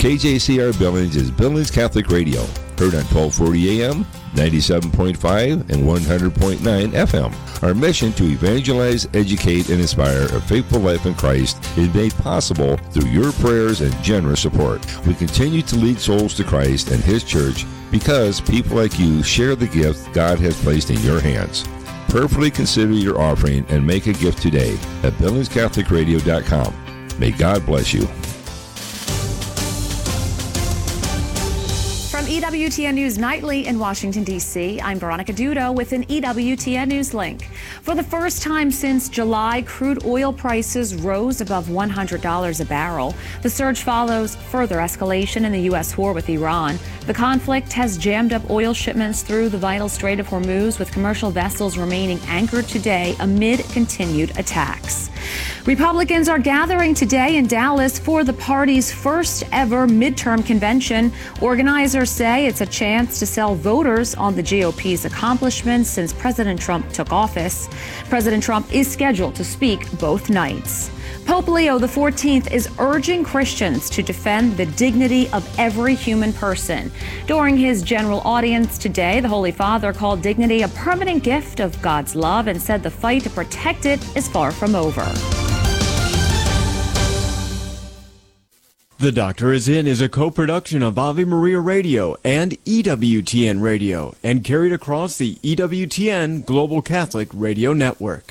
KJCR Billings is Billings Catholic Radio, heard on 1240 AM, 97.5, and 100.9 FM. Our mission to evangelize, educate, and inspire a faithful life in Christ is made possible through your prayers and generous support. We continue to lead souls to Christ and His church because people like you share the gift God has placed in your hands. Prayerfully consider your offering and make a gift today at BillingsCatholicRadio.com. May God bless you. From EWTN News Nightly in Washington, D.C., I'm Veronica Dudo with an EWTN News link. For the first time since July, crude oil prices rose above $100 a barrel. The surge follows further escalation in the U.S. war with Iran. The conflict has jammed up oil shipments through the vital Strait of Hormuz, with commercial vessels remaining anchored today amid continued attacks. Republicans are gathering today in Dallas for the party's first ever midterm convention. Organizers say it's a chance to sell voters on the GOP's accomplishments since President Trump took office. President Trump is scheduled to speak both nights. Pope Leo XIV is urging Christians to defend the dignity of every human person. During his general audience today, the Holy Father called dignity a permanent gift of God's love and said the fight to protect it is far from over. The Doctor Is In is a co-production of Ave Maria Radio and EWTN Radio and carried across the EWTN Global Catholic Radio Network.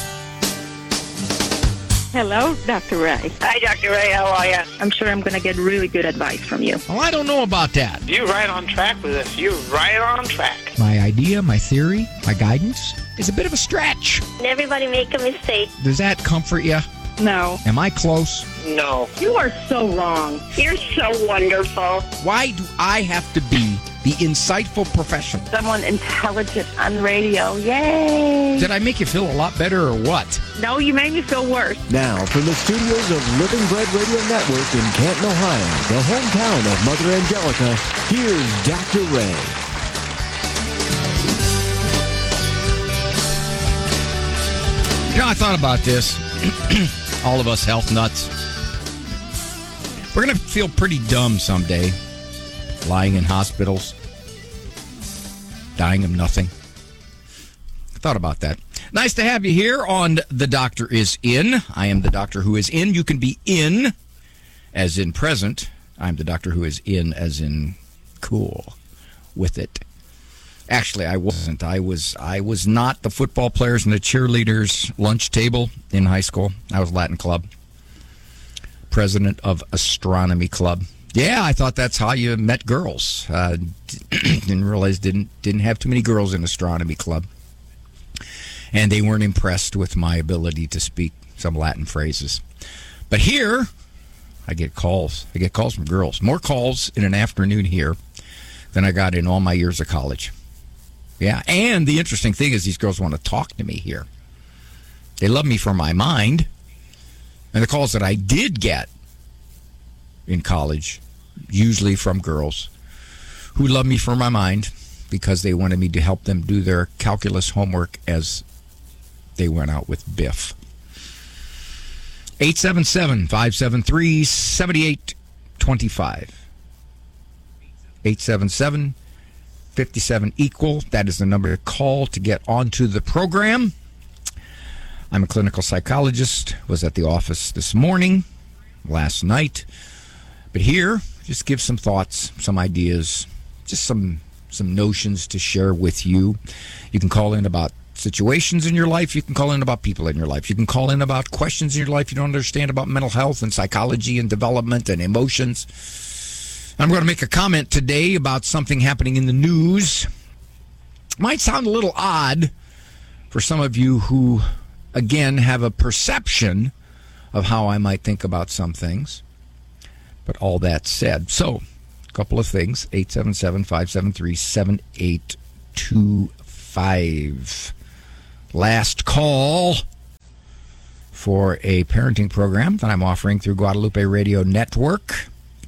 Hello, Dr. Ray. Hi, Dr. Ray. How are you? I'm sure I'm going to get really good advice from you. Oh, I don't know about that. You're right on track with this. You're right on track. My idea, my theory, my guidance is a bit of a stretch. Everybody make a mistake. Does that comfort you? No. Am I close? No. You are so wrong. You're so wonderful. Why do I have to be the insightful professional? Someone intelligent on radio. Yay! Did I make you feel a lot better or what? No, you made me feel worse. Now, from the studios of Living Bread Radio Network in Canton, Ohio, the hometown of Mother Angelica, here's Dr. Ray. You know, I thought about this. All of us health nuts. We're going to feel pretty dumb someday, lying in hospitals, dying of nothing. I thought about that. Nice to have you here on The Doctor Is In. I am the Doctor Who Is In. You can be in, as in present. I'm the Doctor Who Is In, as in cool with it. Actually, I wasn't. I was not the football players and the cheerleaders' lunch table in high school. I was Latin Club, president of Astronomy Club. Yeah, I thought that's how you met girls. Didn't realize didn't have too many girls in Astronomy Club, and they weren't impressed with my ability to speak some Latin phrases. But here, I get calls. I get calls from girls. More calls in an afternoon here than I got in all my years of college. Yeah, and the interesting thing is these girls want to talk to me here. They love me for my mind. And the calls that I did get in college, usually from girls who love me for my mind because they wanted me to help them do their calculus homework as they went out with Biff. 877-573-7825. 877-57 equal. That is the number to call to get onto the program. I'm a clinical psychologist. Was at the office this morning, last night. But here, just give some thoughts, some ideas, just some notions to share with you. You can call in about situations in your life. You can call in about people in your life. You can call in about questions in your life you don't understand about mental health and psychology and development and emotions. I'm going to make a comment today about something happening in the news. Might sound a little odd for some of you who, again, have a perception of how I might think about some things. But all that said, so, a couple of things. 877-573-7825. Last call for a parenting program that I'm offering through Guadalupe Radio Network,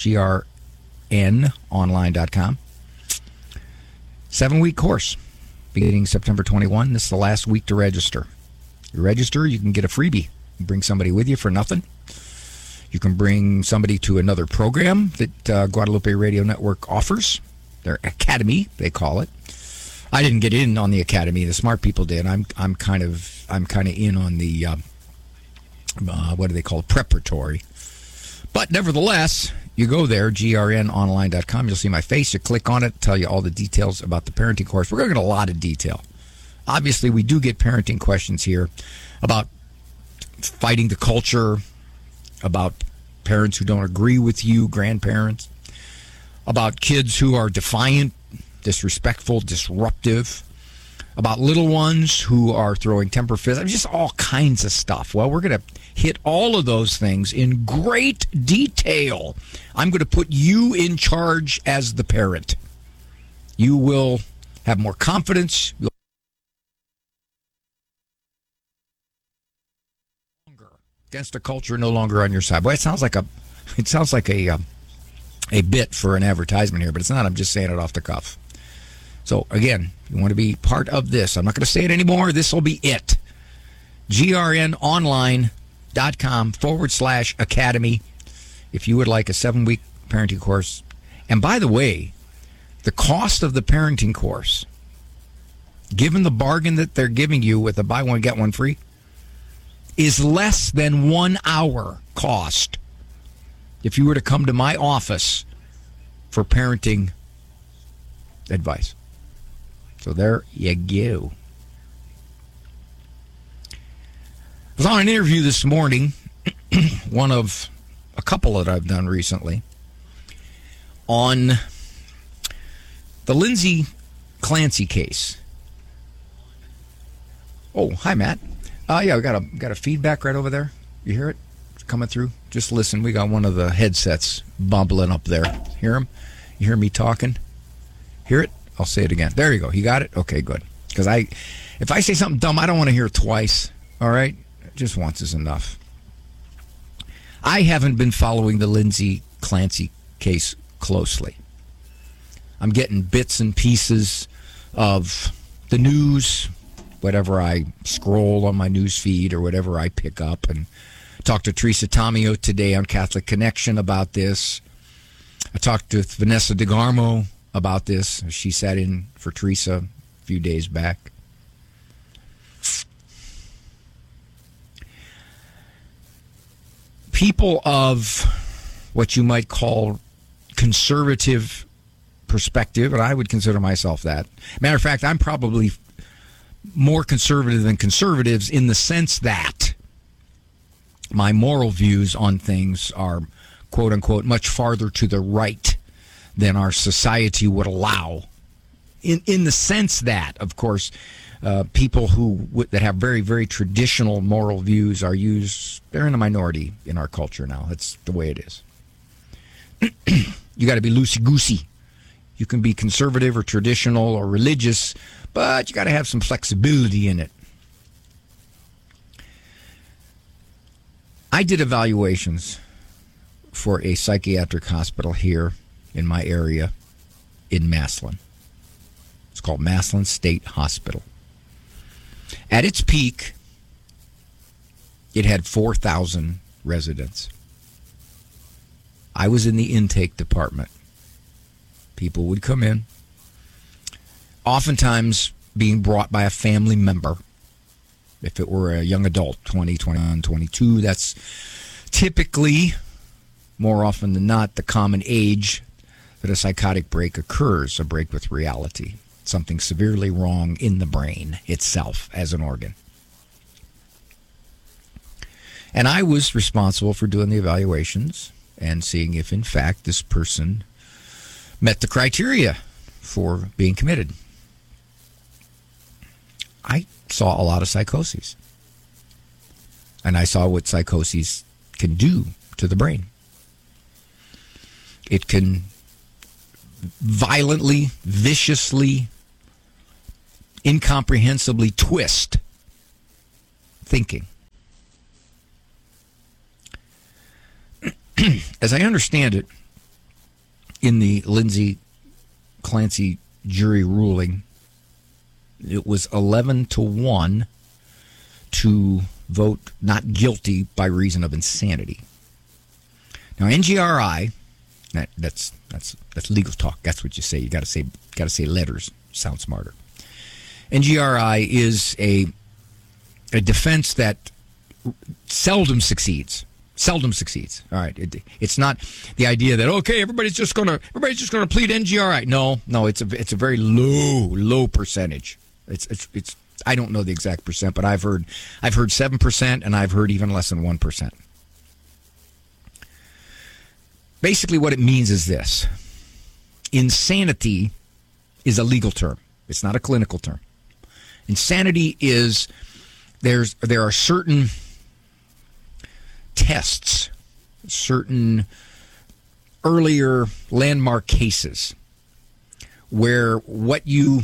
GRNonline.com. 7-week course beginning September 21. This is the last week to register. You register, you can get a freebie. You bring somebody with you for nothing. You can bring somebody to another program that Guadalupe Radio Network offers. Their academy, they call it. I didn't get in on the academy. The smart people did. I'm kind of in on the what do they call it? Preparatory. But nevertheless, you go there, grnonline.com. You'll see my face. You click on it, tell you all the details about the parenting course. We're going to get a lot of detail. Obviously, we do get parenting questions here about fighting the culture, about parents who don't agree with you, grandparents, about kids who are defiant, disrespectful, disruptive, about little ones who are throwing temper fists. I mean, just all kinds of stuff. Well, we're going to hit all of those things in great detail. I'm going to put you in charge as the parent. You will have more confidence. Against a culture no longer on your side. Boy, it sounds like a bit for an advertisement here, but it's not. I'm just saying it off the cuff. So again, you want to be part of this. I'm not going to say it anymore. This will be it. grnonline.com/academy if you would like a 7-week parenting course. And by the way, the cost of the parenting course, given the bargain that they're giving you with a buy one, get one free, is less than 1 hour cost if you were to come to my office for parenting advice. So there you go. I was on an interview this morning, one of a couple that I've done recently, on the Lindsay Clancy case. Oh, hi, Matt. Yeah, we got a feedback right over there. You hear it? It's coming through. Just listen. We got one of the headsets bumbling up there. Hear him? You hear me talking? Hear it? I'll say it again. There you go. You got it? Okay, good. Because if I say something dumb, I don't want to hear it twice. All right? Just once is enough. I haven't been following the Lindsay Clancy case closely. I'm getting bits and pieces of the news, whatever I scroll on my news feed or whatever I pick up, and talked to Teresa Tomeo today on Catholic Connection about this. I talked to Vanessa DeGarmo about this. She sat in for Teresa a few days back. People of what you might call conservative perspective, and I would consider myself that. Matter of fact, I'm probably more conservative than conservatives in the sense that my moral views on things are, quote unquote, much farther to the right than our society would allow. In the sense that, of course, people that have very, very traditional moral views they're in a minority in our culture now. That's the way it is. You got to be loosey-goosey. You can be conservative or traditional or religious, but you got to have some flexibility in it. I did evaluations for a psychiatric hospital here in my area in Massillon. It's called Massillon State Hospital. At its peak, it had 4,000 residents. I was in the intake department. People would come in, oftentimes being brought by a family member. If it were a young adult, 20, 21, 22, that's typically, more often than not, the common age that a psychotic break occurs, a break with reality. Something severely wrong in the brain itself as an organ. And I was responsible for doing the evaluations and seeing if, in fact, this person met the criteria for being committed. I saw a lot of psychoses. And I saw what psychoses can do to the brain. It can violently, viciously, incomprehensibly twist thinking. As I understand it, in the Lindsay Clancy jury ruling, it was 11-1 to vote not guilty by reason of insanity. Now, NGRI, that's legal talk. That's what you say. You got to say letters. Sound smarter. NGRI is a defense that seldom succeeds. All right, it's not the idea that everybody's just gonna plead NGRI. No, it's a very low percentage. It's I don't know the exact percent, but I've heard 7%, and I've heard even less than 1%. Basically, what it means is this: insanity is a legal term. It's not a clinical term. Insanity is there are certain tests, certain earlier landmark cases where what you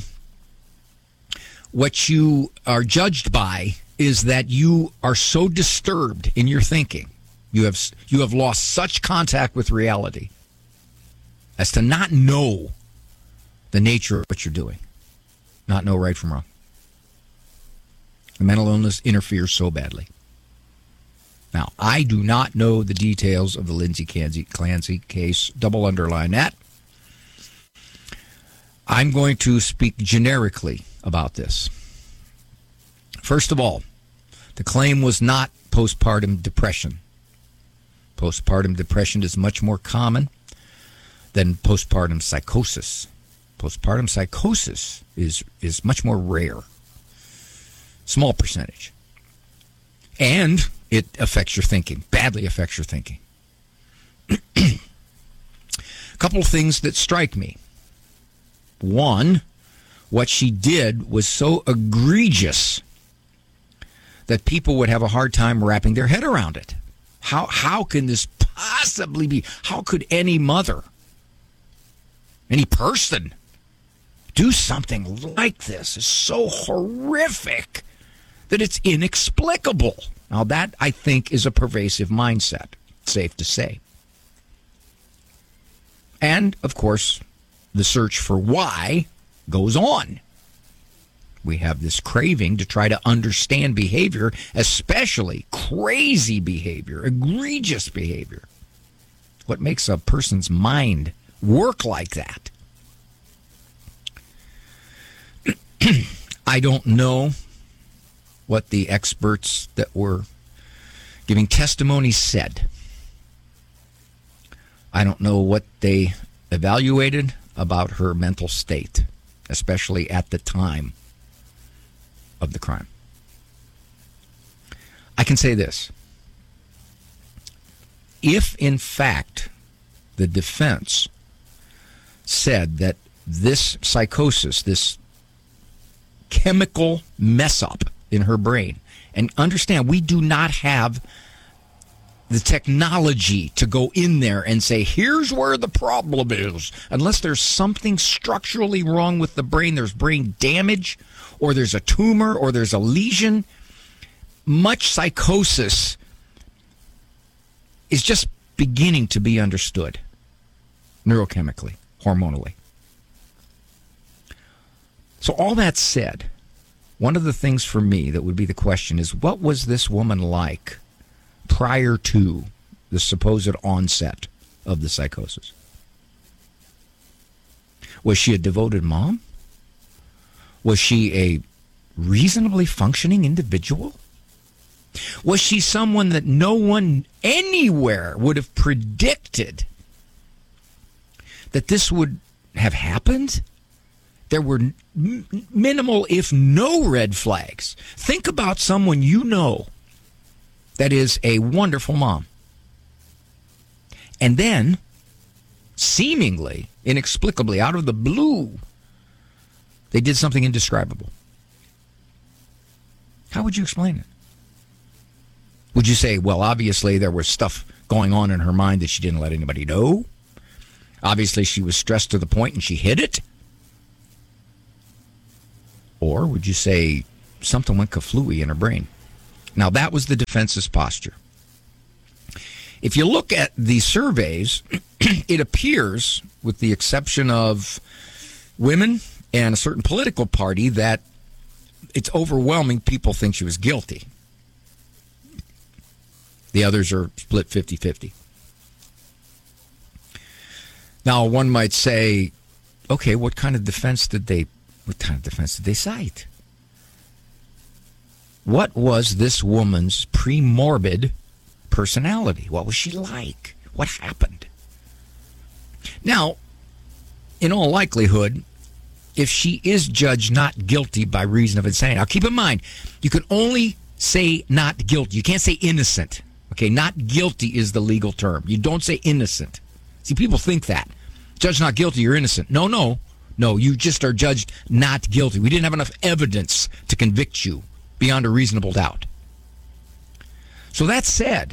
are judged by is that you are so disturbed in your thinking, you have lost such contact with reality as to not know the nature of what you're doing, not know right from wrong. The mental illness interferes so badly. Now, I do not know the details of the Lindsay Clancy case. Double underline that. I'm going to speak generically about this. First of all, the claim was not postpartum depression. Postpartum depression is much more common than postpartum psychosis. Postpartum psychosis is much more rare. Small percentage. And it affects your thinking, badly affects your thinking. A couple of things that strike me. One, what she did was so egregious that people would have a hard time wrapping their head around it. How can this possibly be? How could any mother, any person, do something like this? It's so horrific that it's inexplicable. Now, that, I think, is a pervasive mindset, safe to say. And, of course, the search for why goes on. We have this craving to try to understand behavior, especially crazy behavior, egregious behavior. What makes a person's mind work like that? I don't know what the experts that were giving testimony said. I don't know what they evaluated about her mental state, especially at the time of the crime. I can say this. If, in fact, the defense said that this psychosis, this chemical mess-up in her brain, and understand, we do not have the technology to go in there and say, here's where the problem is. Unless there's something structurally wrong with the brain, there's brain damage, or there's a tumor, or there's a lesion. Much psychosis is just beginning to be understood neurochemically, hormonally. So all that said, one of the things for me that would be the question is, what was this woman like prior to the supposed onset of the psychosis? Was she a devoted mom? Was she a reasonably functioning individual? Was she someone that no one anywhere would have predicted that this would have happened? There were minimal, if no, red flags. Think about someone you know that is a wonderful mom. And then, seemingly, inexplicably, out of the blue, they did something indescribable. How would you explain it? Would you say, well, obviously there was stuff going on in her mind that she didn't let anybody know? Obviously she was stressed to the point and she hid it? Or would you say something went kaflooey in her brain? Now, that was the defense's posture. If you look at the surveys, it appears, with the exception of women and a certain political party, that it's overwhelming. People think she was guilty. The others are split 50-50. Now, one might say, okay, what kind of defense did they cite? What was this woman's pre-morbid personality? What was she like? What happened? Now, in all likelihood, if she is judged not guilty by reason of insanity. Now, keep in mind, you can only say not guilty. You can't say innocent. Okay, not guilty is the legal term. You don't say innocent. See, people think that. Judged not guilty, you're innocent. No, you just are judged not guilty. We didn't have enough evidence to convict you beyond a reasonable doubt. So that said,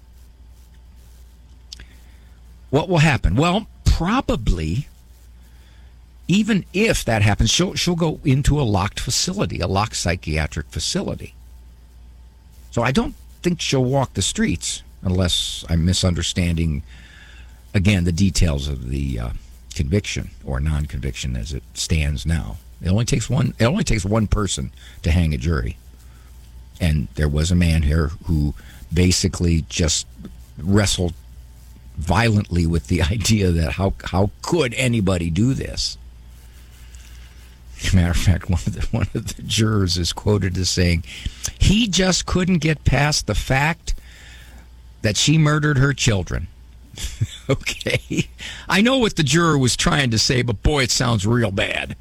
what will happen? Well, probably, even if that happens, she'll go into a locked facility, a locked psychiatric facility. So I don't think she'll walk the streets unless I'm misunderstanding, again, the details of the conviction or non-conviction as it stands now. It only takes one person to hang a jury. And there was a man here who basically just wrestled violently with the idea that how could anybody do this? Matter of fact, one of the jurors is quoted as saying, he just couldn't get past the fact that she murdered her children. Okay. I know what the juror was trying to say, but boy, it sounds real bad.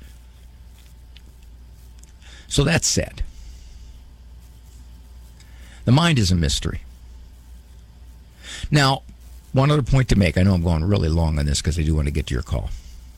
So that said, the mind is a mystery. Now, one other point to make. I know I'm going really long on this because I do want to get to your call.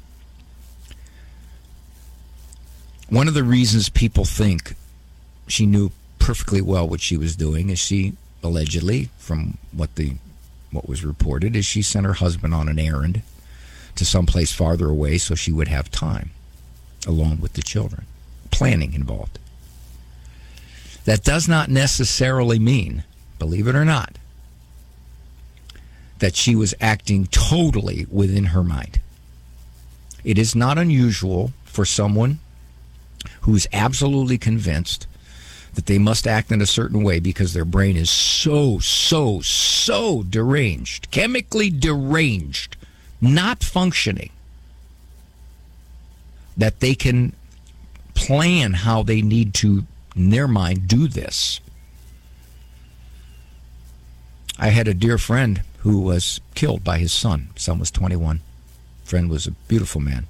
One of the reasons people think she knew perfectly well what she was doing is she allegedly, from what was reported, is she sent her husband on an errand to someplace farther away so she would have time alone with the children. Planning involved. That does not necessarily mean, believe it or not, that she was acting totally within her mind. It is not unusual for someone who's absolutely convinced that they must act in a certain way because their brain is so deranged, chemically deranged, not functioning, that they can plan how they need to, in their mind, do this. I had a dear friend who was killed by his son. His son was 21. Friend was a beautiful man.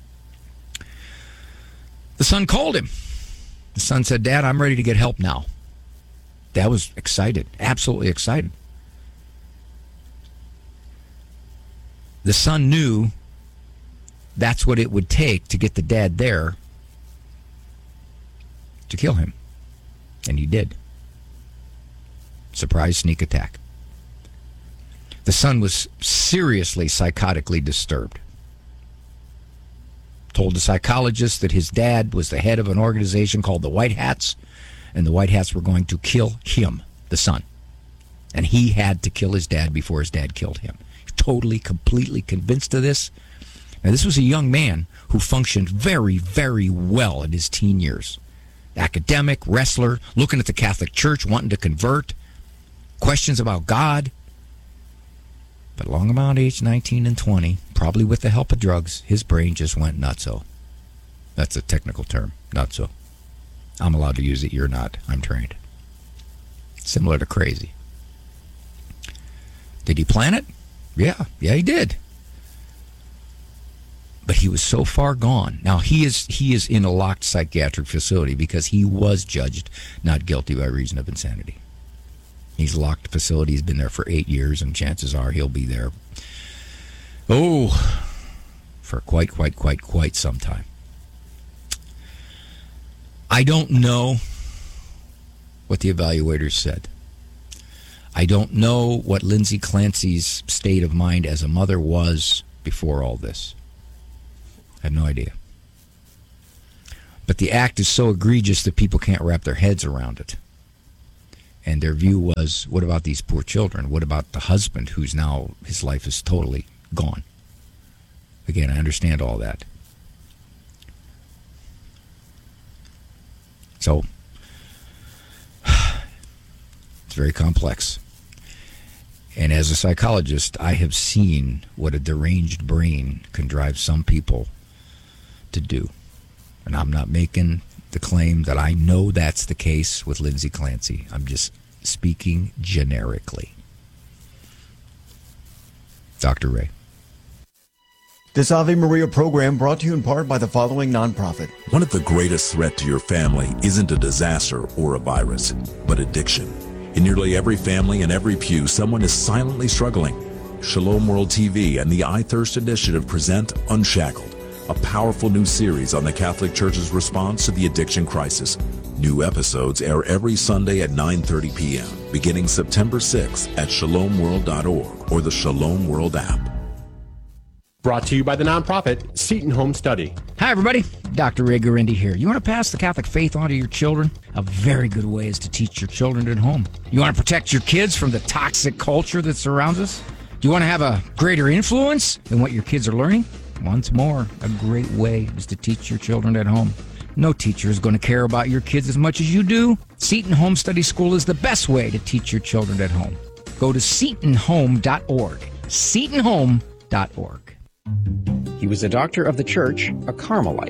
The son called him. The son said, Dad, I'm ready to get help now. Dad was excited, absolutely excited. The son knew that's what it would take to get the dad there to kill him. And he did. Surprise sneak attack. The son was seriously psychotically disturbed. Told the psychologist that his dad was the head of an organization called the White Hats, and the White Hats were going to kill him, the son. And he had to kill his dad before his dad killed him. Totally, completely convinced of this. Now, this was a young man who functioned very, very well in his teen years. Academic, wrestler, looking at the Catholic Church, wanting to convert, questions about God. But along about age 19 and 20, probably with the help of drugs, his brain just went nutso. That's a technical term, nutso. I'm allowed to use it, you're not. I'm trained. Similar to crazy. Did he plan it? Yeah, he did. But he was so far gone. Now, he is in a locked psychiatric facility because he was judged not guilty by reason of insanity. He's a locked facility. He's been there for 8 years, and chances are he'll be there, for quite some time. I don't know what the evaluators said. I don't know what Lindsay Clancy's state of mind as a mother was before all this. I have no idea. But the act is so egregious that people can't wrap their heads around it. And their view was, what about these poor children? What about the husband who's now, his life is totally gone? Again, I understand all that. So, it's very complex. And as a psychologist, I have seen what a deranged brain can drive some people to do. And I'm not making the claim that I know that's the case with Lindsay Clancy. I'm just speaking generically. Dr. Ray. This Ave Maria program brought to you in part by the following nonprofit. One of the greatest threats to your family isn't a disaster or a virus, but addiction. In nearly every family and every pew, someone is silently struggling. Shalom World TV and the I Thirst Initiative present Unshackled, a powerful new series on the Catholic Church's response to the addiction crisis. New episodes air every Sunday at 9:30 p.m., beginning September 6th at shalomworld.org or the Shalom World app. Brought to you by the nonprofit Seton Home Study. Hi, everybody. Dr. Ray Guarendi here. You want to pass the Catholic faith on to your children? A very good way is to teach your children at home. You want to protect your kids from the toxic culture that surrounds us? Do you want to have a greater influence than what your kids are learning? Once more, a great way is to teach your children at home. No teacher is going to care about your kids as much as you do. Seton Home Study School is the best way to teach your children at home. Go to setonhome.org. setonhome.org. He was a doctor of the church, a Carmelite.